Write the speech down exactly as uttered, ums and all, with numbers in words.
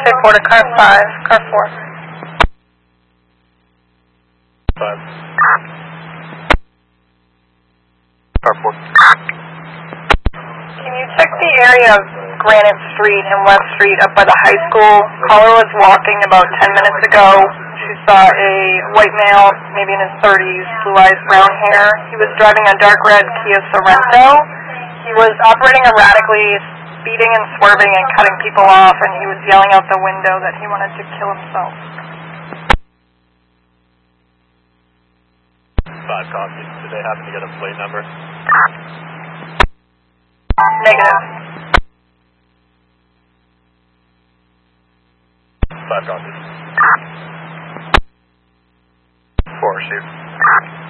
say four to car five, car four. Five. Car four. Can you check the area of Granite Street and West Street up by the high school? Caller was walking about ten minutes ago. She saw a white male, maybe in his thirties, blue eyes, brown hair. He was driving a dark red Kia Sorento. He was operating erratically, speeding and swerving and cutting people off, and he was yelling out the window that he wanted to kill himself. Five copies. Did they happen to get a plate number? Negative. Five copies. Four, shoot.